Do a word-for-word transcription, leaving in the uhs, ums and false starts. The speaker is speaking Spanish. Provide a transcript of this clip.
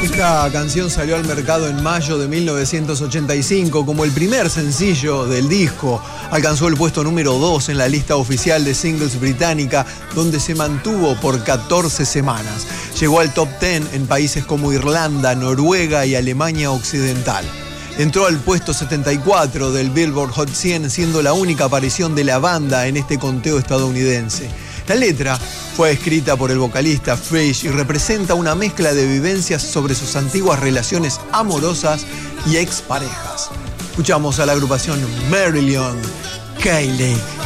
Esta canción salió al mercado en mayo de mil novecientos ochenta y cinco como el primer sencillo del disco. Alcanzó el puesto número dos en la lista oficial de singles británica, donde se mantuvo por catorce semanas. Llegó al top diez en países como Irlanda, Noruega y Alemania Occidental. Entró al puesto setenta y cuatro del Billboard Hot cien, siendo la única aparición de la banda en este conteo estadounidense. La letra fue escrita por el vocalista Fish y representa una mezcla de vivencias sobre sus antiguas relaciones amorosas y exparejas. Escuchamos a la agrupación Marillion, Kylie.